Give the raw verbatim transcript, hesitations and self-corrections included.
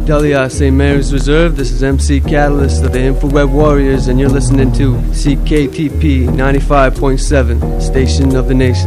Delia, Saint Mary's Reserve. This is M C Catalyst of the InfoWeb Warriors, and you're listening to C K T P ninety-five point seven, Station of the Nation.